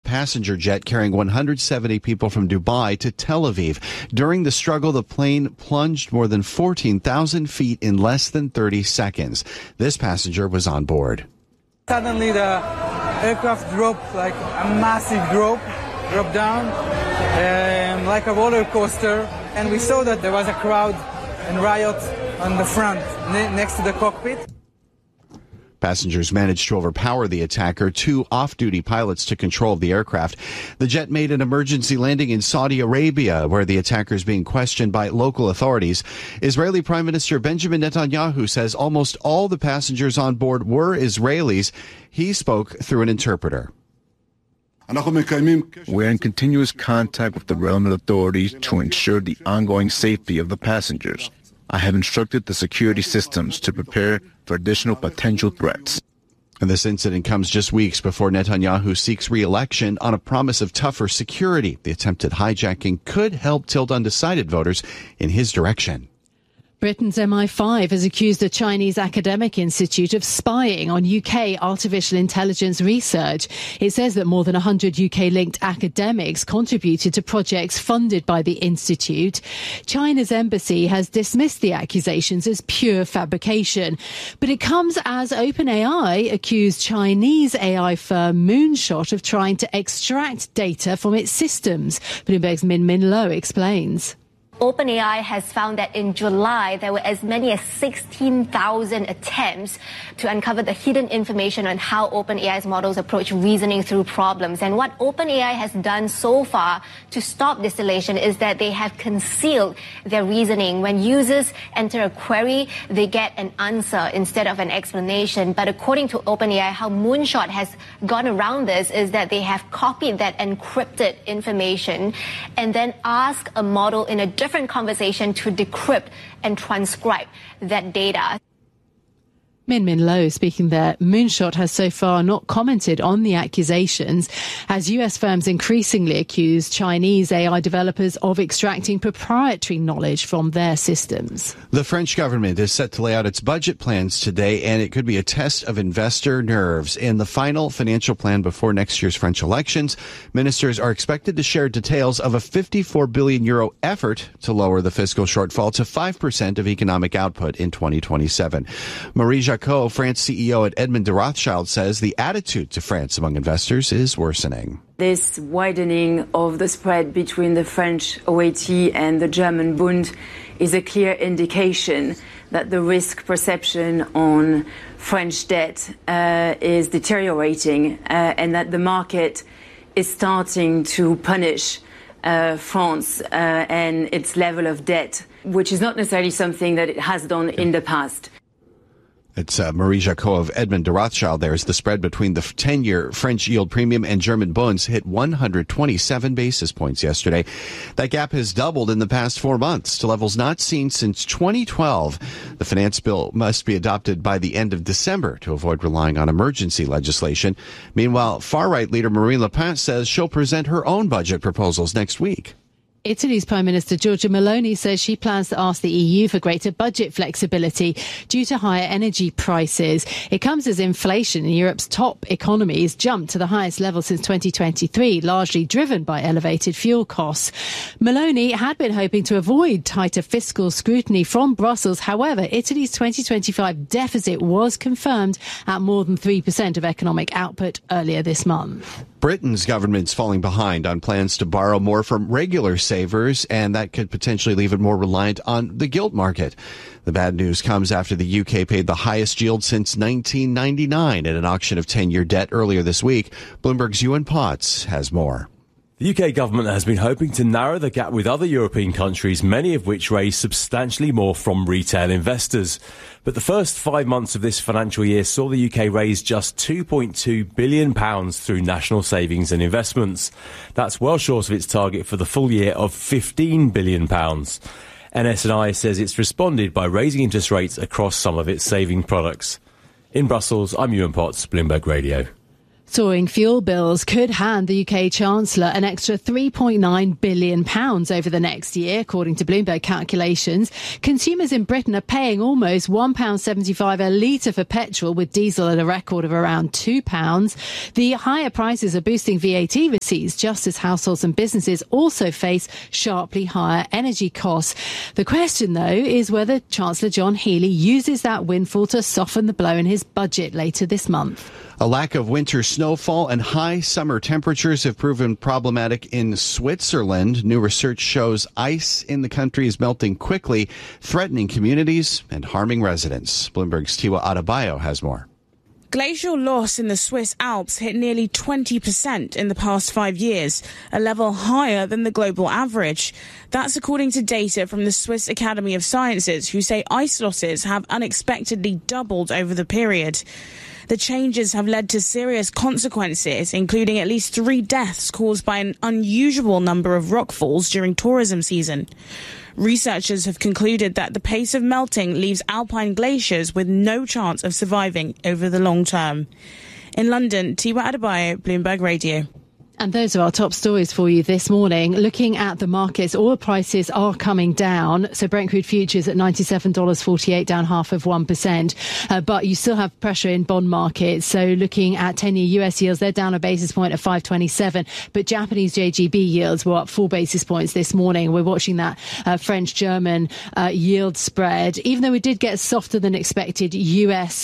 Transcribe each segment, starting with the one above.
passenger jet carrying 170 people from Dubai to Tel Aviv. During the struggle, the plane plunged more than 14,000 feet in less than 30 seconds. This passenger was on board. Suddenly the aircraft dropped, like a massive drop down, like a roller coaster. And we saw that there was a crowd and riot on the front, next to the cockpit. Passengers managed to overpower the attacker. 2 off-duty pilots took control of the aircraft. The jet made an emergency landing in Saudi Arabia, where the attacker is being questioned by local authorities. Israeli Prime Minister Benjamin Netanyahu says almost all the passengers on board were Israelis. He spoke through an interpreter. We're in continuous contact with the relevant authorities to ensure the ongoing safety of the passengers. I have instructed the security systems to prepare for additional potential threats. And this incident comes just weeks before Netanyahu seeks re-election on a promise of tougher security. The attempted hijacking could help tilt undecided voters in his direction. Britain's MI5 has accused a Chinese academic institute of spying on UK artificial intelligence research. It says that more than 100 UK-linked academics contributed to projects funded by the institute. China's embassy has dismissed the accusations as pure fabrication. But it comes as OpenAI accused Chinese AI firm Moonshot of trying to extract data from its systems. Bloomberg's Min Lo explains. OpenAI has found that in July, there were as many as 16,000 attempts to uncover the hidden information on how OpenAI's models approach reasoning through problems. And what OpenAI has done so far to stop distillation is that they have concealed their reasoning. When users enter a query, they get an answer instead of an explanation. But according to OpenAI, how Moonshot has gone around this is that they have copied that encrypted information and then asked a model in a different conversation to decrypt and transcribe that data. Min Lo speaking there. Moonshot has so far not commented on the accusations as US firms increasingly accuse Chinese AI developers of extracting proprietary knowledge from their systems. The French government is set to lay out its budget plans today, and it could be a test of investor nerves. In the final financial plan before next year's French elections, ministers are expected to share details of a 54 billion euro effort to lower the fiscal shortfall to 5% of economic output in 2027. Marie Jacot, France CEO at Edmond de Rothschild, says the attitude to France among investors is worsening. This widening of the spread between the French OAT and the German Bund is a clear indication that the risk perception on French debt is deteriorating and that the market is starting to punish France and its level of debt, which is not necessarily something that it has done in the past. It's Marie Jacot of Edmond de Rothschild. There's the spread between the 10-year French yield premium and German bonds hit 127 basis points yesterday. That gap has doubled in the past 4 months to levels not seen since 2012. The finance bill must be adopted by the end of December to avoid relying on emergency legislation. Meanwhile, far-right leader Marine Le Pen says she'll present her own budget proposals next week. Italy's Prime Minister Giorgia Meloni says she plans to ask the EU for greater budget flexibility due to higher energy prices. It comes as inflation in Europe's top economies jumped to the highest level since 2023, largely driven by elevated fuel costs. Meloni had been hoping to avoid tighter fiscal scrutiny from Brussels. However, Italy's 2025 deficit was confirmed at more than 3% of economic output earlier this month. Britain's government's falling behind on plans to borrow more from regular savers, and that could potentially leave it more reliant on the gilt market. The bad news comes after the UK paid the highest yield since 1999 at an auction of 10-year debt earlier this week. Bloomberg's Ewan Potts has more. The UK government has been hoping to narrow the gap with other European countries, many of which raise substantially more from retail investors. But the first 5 months of this financial year saw the UK raise just £2.2 billion through national savings and investments. That's well short of its target for the full year of £15 billion. NS&I says it's responded by raising interest rates across some of its saving products. In Brussels, I'm Ewan Potts, Bloomberg Radio. Soaring fuel bills could hand the UK Chancellor an extra £3.9 billion over the next year, according to Bloomberg calculations. Consumers in Britain are paying almost £1.75 a litre for petrol, with diesel at a record of around £2. The higher prices are boosting VAT receipts, just as households and businesses also face sharply higher energy costs. The question, though, is whether Chancellor John Healey uses that windfall to soften the blow in his budget later this month. A lack of winter snowfall and high summer temperatures have proven problematic in Switzerland. New research shows ice in the country is melting quickly, threatening communities and harming residents. Bloomberg's Tiwa Adebayo has more. Glacial loss in the Swiss Alps hit nearly 20% in the past 5 years, a level higher than the global average. That's according to data from the Swiss Academy of Sciences, who say ice losses have unexpectedly doubled over the period. The changes have led to serious consequences, including at least 3 deaths caused by an unusual number of rockfalls during tourism season. Researchers have concluded that the pace of melting leaves alpine glaciers with no chance of surviving over the long term. In London, Tiwa Adebayo, Bloomberg Radio. And those are our top stories for you this morning. Looking at the markets, oil prices are coming down. So Brent crude futures at $97.48, down 0.5%. But you still have pressure in bond markets. So looking at 10-year US yields, they're down a basis point at 5.27. But Japanese JGB yields were up 4 basis points this morning. We're watching that French-German yield spread. Even though we did get softer than expected US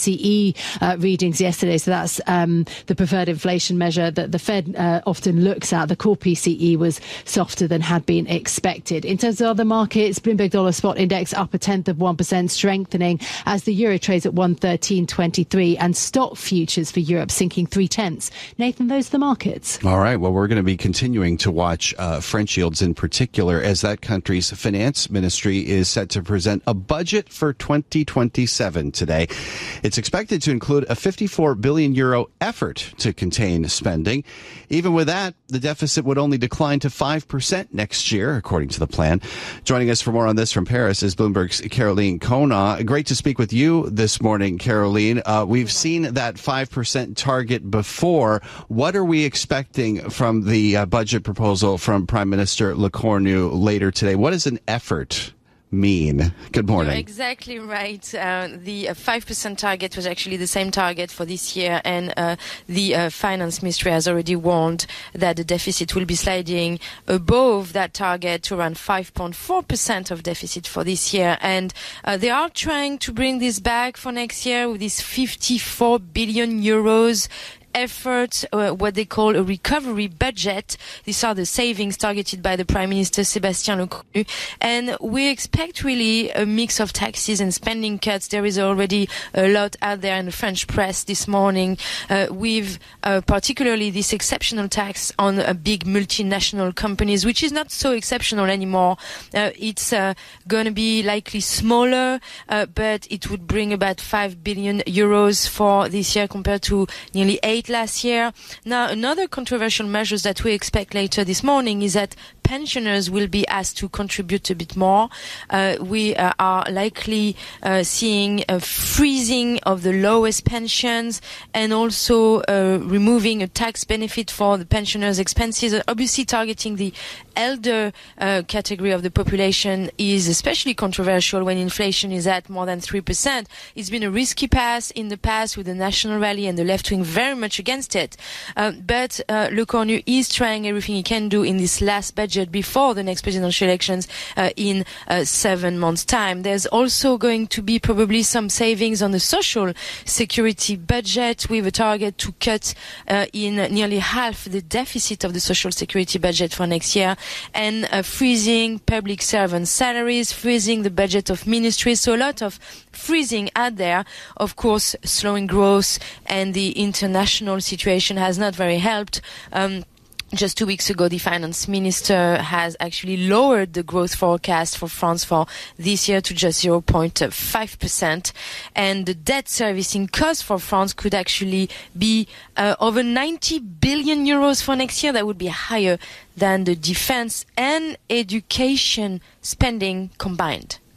PCE readings yesterday. So that's the preferred inflation measure that the Fed often looks at. The core PCE was softer than had been expected. In terms of other markets, Bloomberg Dollar Spot Index up 0.1%, strengthening as the euro trades at 113.23, and stock futures for Europe sinking 0.3. Nathan, those are the markets. All right. Well, we're going to be continuing to watch French yields in particular, as that country's finance ministry is set to present a budget for 2027 today. It's expected to include a €54 billion effort to contain spending. Even with that, the deficit would only decline to 5% next year, according to the plan. Joining us for more on this from Paris is Bloomberg's Caroline Kona. Great to speak with you this morning, Caroline. We've seen that 5% target before. What are we expecting from the budget proposal from Prime Minister Lecornu later today? What is an effort mean? Good morning. You're exactly right. The 5% target was actually the same target for this year, and the finance ministry has already warned that the deficit will be sliding above that target to around 5.4% of deficit for this year. And they are trying to bring this back for next year with this 54 billion euros effort, what they call a recovery budget. These are the savings targeted by the Prime Minister Sébastien Lecornu, and we expect really a mix of taxes and spending cuts. There is already a lot out there in the French press this morning, with particularly this exceptional tax on big multinational companies, which is not so exceptional anymore. It's going to be likely smaller, but it would bring about 5 billion euros for this year compared to nearly 8 last year. Now, another controversial measure that we expect later this morning is that pensioners will be asked to contribute a bit more. We are likely seeing a freezing of the lowest pensions, and also removing a tax benefit for the pensioners' expenses. Obviously, targeting the elder category of the population is especially controversial when inflation is at more than 3%. It's been a risky pass in the past, with the National Rally and the left wing very much against it. But Lecornu is trying everything he can do in this last budget before the next presidential elections in 7 months' time. There's also going to be probably some savings on the social security budget, with a target to cut in nearly half the deficit of the social security budget for next year, and freezing public servant salaries, freezing the budget of ministries. So a lot of freezing out there. Of course, slowing growth and the international situation has not very helped. Just 2 weeks ago, the finance minister has actually lowered the growth forecast for France for this year to just 0.5%. And the debt servicing cost for France could actually be over 90 billion euros for next year. That would be higher than the defense and education spending combined.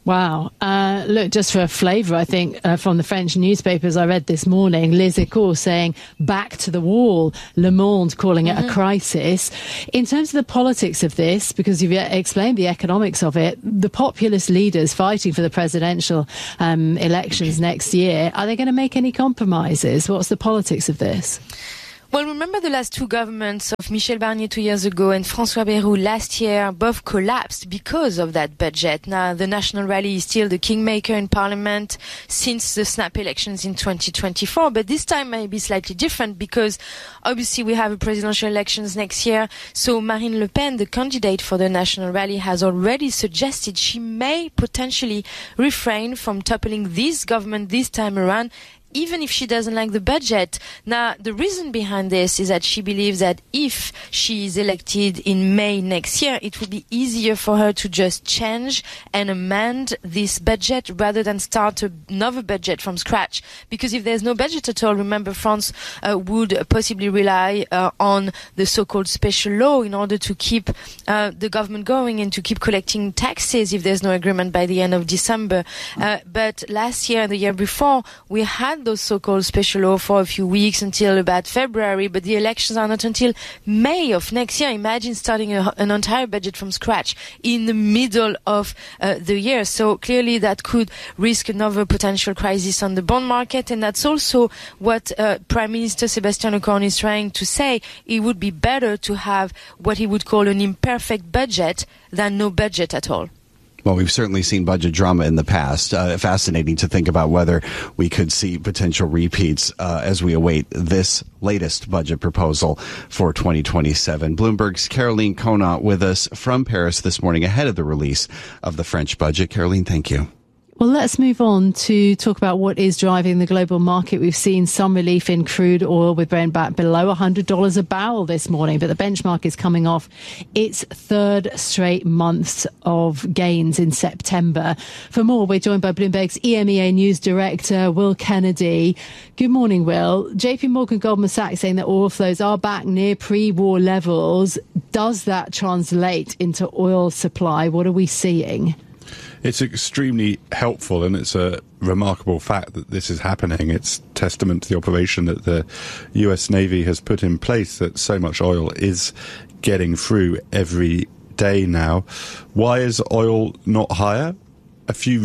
Wow. Look, just for a flavour, I think, from the French newspapers I read this morning, Les Echos saying back to the wall, Le Monde calling it a crisis. In terms of the politics of this, because you've explained the economics of it, the populist leaders fighting for the presidential elections next year, are they going to make any compromises? What's the politics of this? Well, remember the last two governments of Michel Barnier 2 years ago and François Bayrou last year, both collapsed because of that budget. Now, the National Rally is still the kingmaker in Parliament since the snap elections in 2024, but this time may be slightly different because obviously we have presidential elections next year. So Marine Le Pen, the candidate for the National Rally, has already suggested she may potentially refrain from toppling this government this time around, even if she doesn't like the budget. Now, the reason behind this is that she believes that if she is elected in May next year, it will be easier for her to just change and amend this budget rather than start another budget from scratch. Because if there's no budget at all, remember, France would possibly rely on the so-called special law in order to keep the government going and to keep collecting taxes if there's no agreement by the end of December. But last year and the year before, we had those so-called special law for a few weeks until about February, but the elections are not until May of next year. Imagine starting an entire budget from scratch in the middle of the year. So clearly that could risk another potential crisis on the bond market, and that's also what Prime Minister Sébastien Lecornu is trying to say. It would be better to have what he would call an imperfect budget than no budget at all. Well, we've certainly seen budget drama in the past. Fascinating to think about whether we could see potential repeats as we await this latest budget proposal for 2027. Bloomberg's Caroline Conant with us from Paris this morning ahead of the release of the French budget. Caroline, thank you. Well, let's move on to talk about what is driving the global market. We've seen some relief in crude oil with Brent back below $100 a barrel this morning, but the benchmark is coming off its third straight month of gains in September. For more, we're joined by Bloomberg's EMEA News Director, Will Kennedy. Good morning, Will. JP Morgan Goldman Sachs saying that oil flows are back near pre-war levels. Does that translate into oil supply? What are we seeing? It's extremely helpful, and it's a remarkable fact that this is happening. It's testament to the operation that the US Navy has put in place, that so much oil is getting through every day now. Why is oil not higher? A few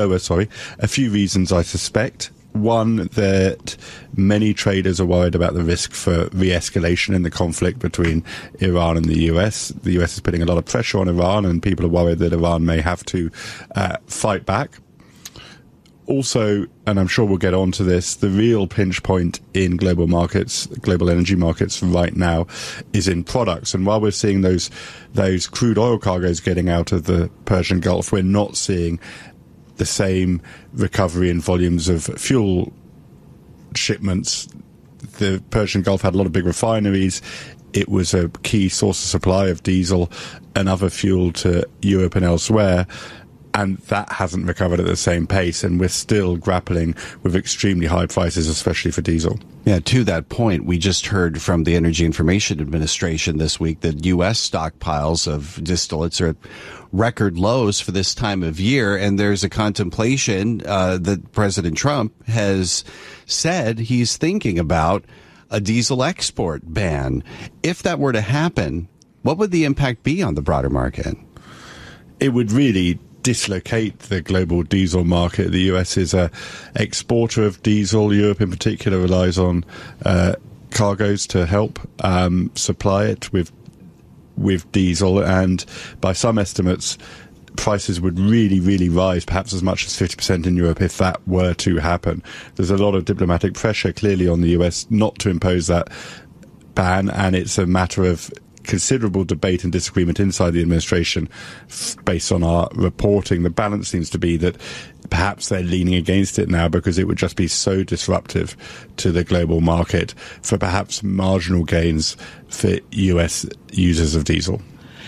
reasons, I suspect. One, that many traders are worried about the risk for re-escalation in the conflict between Iran and the US. The US is putting a lot of pressure on Iran, and people are worried that Iran may have to fight back. Also, and I'm sure we'll get on to this, the real pinch point in global markets, global energy markets right now, is in products. And while we're seeing those crude oil cargoes getting out of the Persian Gulf, we're not seeing the same recovery in volumes of fuel shipments. The Persian Gulf had a lot of big refineries. It was a key source of supply of diesel and other fuel to Europe and elsewhere, and that hasn't recovered at the same pace, and we're still grappling with extremely high prices, especially for diesel. Yeah, to that point, we just heard from the Energy Information Administration this week that U.S. stockpiles of distillates are at record lows for this time of year, and there's a contemplation that President Trump has said he's thinking about a diesel export ban. If that were to happen, what would the impact be on the broader market? It would really dislocate the global diesel market. The US is an exporter of diesel. Europe in particular relies on cargoes to help supply it with diesel, and by some estimates prices would really rise, perhaps as much as 50% in Europe if that were to happen. There's a lot of diplomatic pressure clearly on the US not to impose that ban, and it's a matter of considerable debate and disagreement inside the administration. Based on our reporting, the balance seems to be that perhaps they're leaning against it now because it would just be so disruptive to the global market for perhaps marginal gains for US users of diesel.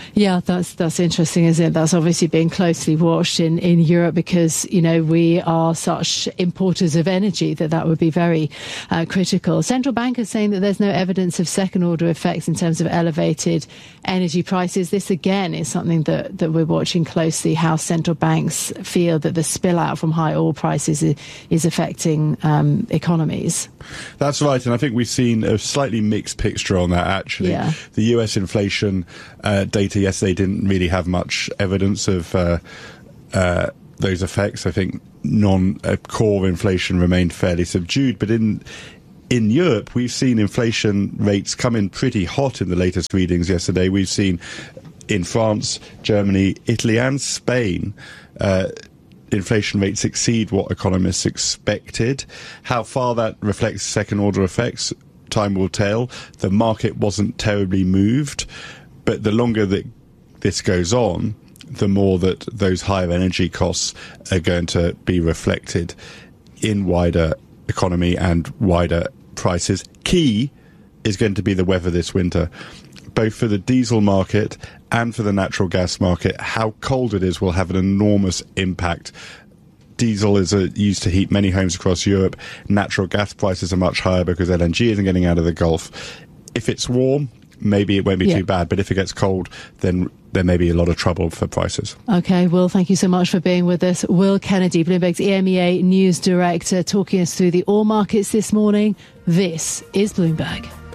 Yeah, that's interesting, isn't it? That's obviously being closely watched in Europe because, we are such importers of energy that would be very critical. Central bankers saying that there's no evidence of second-order effects in terms of elevated energy prices. This, again, is something that we're watching closely, how central banks feel that the spill out from high oil prices is affecting economies. That's right, and I think we've seen a slightly mixed picture on that, actually. Yeah. The US inflation data yesterday didn't really have much evidence of those effects. I think core inflation remained fairly subdued, but in Europe, we've seen inflation rates come in pretty hot in the latest readings yesterday. We've seen in France, Germany, Italy and Spain inflation rates exceed what economists expected. How far that reflects second-order effects, time will tell. The market wasn't terribly moved, but the longer that this goes on, the more that those higher energy costs are going to be reflected in wider economy and wider prices. Key is going to be the weather this winter, both for the diesel market and for the natural gas market. How cold it is will have an enormous impact. Diesel is used to heat many homes across Europe. Natural gas prices are much higher because LNG isn't getting out of the Gulf. If it's warm, maybe it won't be too bad, but if it gets cold, then there may be a lot of trouble for prices. Okay, Will, thank you so much for being with us. Will Kennedy, Bloomberg's EMEA News Director, talking us through the oil markets this morning. This is Bloomberg.